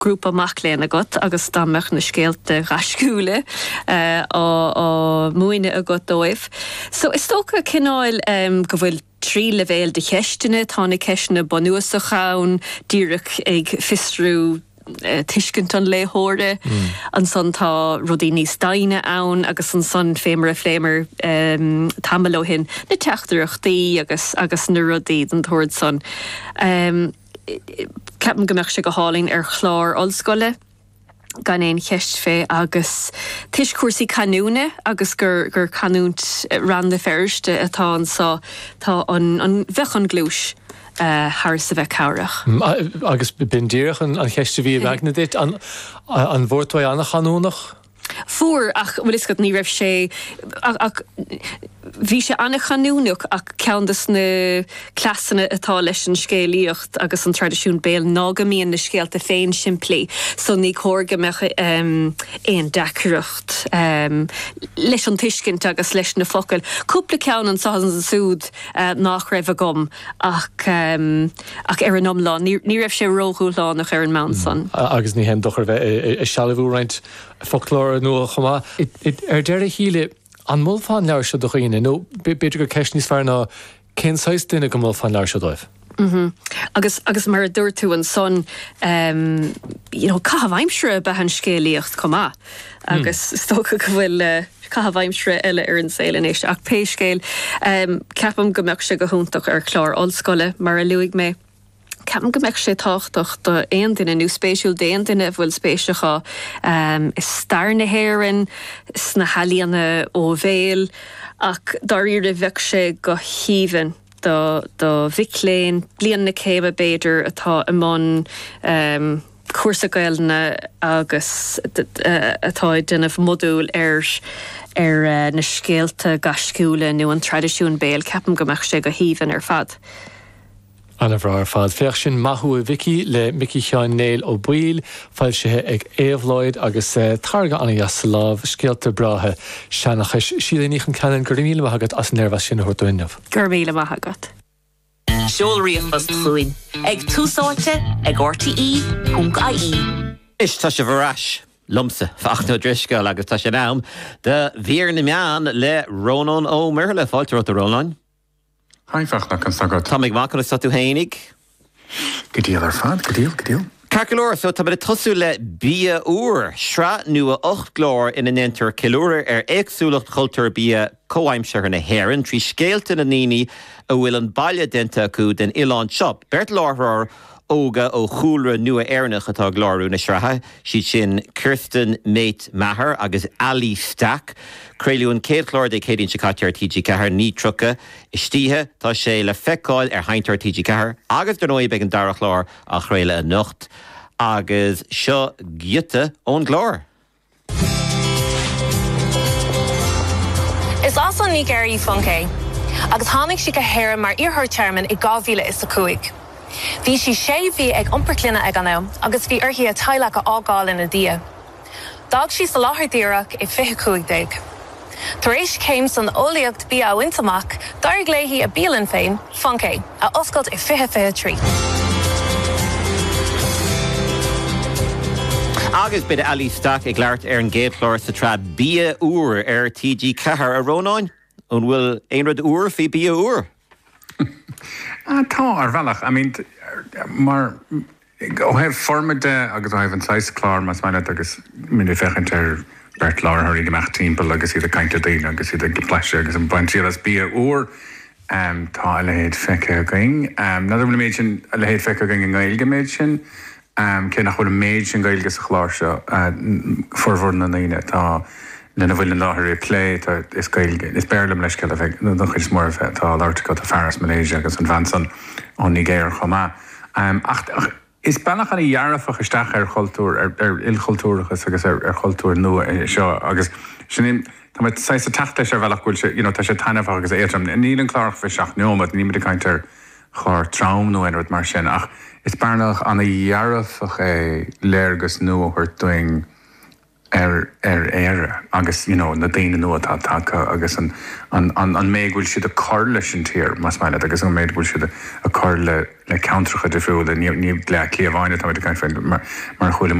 grŵpa amach léana agat agus dámach na scéalte rascúla ó muoine agat dóibh. So is tócha cináil go bhfuil trí levéil de cheistena tána ceisna bonúas a chaun díreach ag fistrú tuiscint an léthóra an son tá rudí níos daine ann agus an son fémar a phléimar tamalo hin na teachtarachtaí agus na rudí an thuird son. Ceapan gombeach se go hálinn ar chlár ollscoile gan éon cheist fé agus tuis cuasaí canúna agus gur canúnt ran de ferste atá an sá tá an bheith an glúis haar sa bheith cabhrach. Agus bin díreach an cheiste bhí bheagna dit an bhórtóid anna chanúnach? Fuair ach bhfuil is go ní raibh sé ach bhí sé anna chanúnach ach ceantas na clasanna atá leis an scéalaíocht agus an tradiisiún béal nágamíon na scéalta féin siimplí so ní cóirgameach éon deacracht leis an tuiscint agus leis na focail. Cúpla ceann an sahan sa súd nach raibh a gom ach ar an omláin ní raibh sé róthúlánach ar an mount son. Agus ní hen dochar bheith sealamhú roinnt folklór nua chumá. Ar deir a híle an múlfáin leir se do chuoine, nó beidir gur ceist níos fear ná cén sais duine go múlfáin leir se dóibh. Agus mar a dúir tú an son cahabhaimsre a behan scéalaíocht comá agus stocha go bhfuil cahabhaimsre eile ar an saoilean éis ach péiscéil ceapam gombeach se go húntaach ar chlár ollscoile mar a luigh mé. Ceapan gombeach sé táchtach do éon duine nó spéisiúil déon duine bhfuil spéisiacha is stair na héireann, is na halíanna ó bhéal ach daríir a bheith sé go híomhann do bhicléin blian na céime béidir atá amón cuasa gailna agus atá duine modúil ar na scéalta gascúla nó an tradiisiún béal ceapan gombeach sé go híomhann ar fad. Anna bhrar fad féach sin maithú a Vicky le Mickey Seán Néil ó Buil fáil sithe ag éabhlóid agus targa anna Yasaláv scéalta brathe seanachais síle níchan canan gur míle maithagat as nervha sin a thuirtuinmh. Gur míle maithagat. Seolraíochas chuin ag túsáilte ag RTE.ie. Is tá sé bhráis lumsa fachna driscail agus tá sé nám de bhíar na meán le Rónán ó Murle fáilte rud a Rónán. Haifach na kan sagad. Támig má chun sa tú hénig. Gedíal ar fad, gedíal. Carcalóir so tá tosú le bia úr sra nua 8 glór in an inter kilóir éagsúlacht chultúr bia cóhaimsear na héireann trí scéalta na níní a bhfuil an baile denta acu den Ilan Shop. Bert láthrar óga ó chúlra nua éarnach atá glárú na srathe, siad sin Kirsten Mate Maher agus Ali Stack. Creiliún céadchlár de céadín se caitear TG Cahar ní trucha, istíthe tá sé le feicáil ar haintear TG Cahar, agus der nóid beag an darachlár a chréile a nocht, agus seo giute ón glár. Is also ní geirí funké, agus tháinig si go héire mar iarthar chairman i 2015. Bhí si bhí ag iompar ag an agus bhí orthaí a taileach a ágáil ina dia. Dag si sa láthairtíreach i 25. Tar éis céim san ólaíocht bí a wintamach, dar gléithí a bíalann féin, funké, a oscailt i 23. Agus bid Ali Stack ag leart ar an géadchlár sa tra bia úr ar TG Cahar a Rónáin, an bhfuil éonrad úr fí bia úr. Tá ar bhealach, mar ó heh formide agus ó heh an 6 chlár mas maine agus mini fechant ar Bert Láthairí go meach timppla agus iad a caiinte daoine agus iad a pleise agus an baintíal as bia úr tá a lehéad feice a going. Nadidir bhfuil méid sin a lehéad feice a going an gailge méid sin, cé nach bhfuil méid sin gailge sa chláir seo forhór na naoine tá lena bhfuil an Láthairí plé is gailge, is bearlam leis ceile bheith nó chuid mór bheith tá láirrta a Fearas Malaysia agus an bhansan ón Nigéir chomá. Is bannach anna dhearrafach isteach ar chultúr, ar ilchultúrachas agus ar chultúr nua seo, agus sin tá mit sa tachta sé bhealach gúil sé, tá sé tainefach agus éitrim, níl an clárach fé seach neomad, ní muid a caintear chur traum nó einrad mar sin, ach is bannach anna dhearrafach léirgus nua chuir doing éire agus na daine nuatá agus an méid bhfuil siad a cor leis an tír mas meile agus an méid bhfuil siad a cor le countracha de fiúil a níomh le cléomhhaine tá caiin mar chuil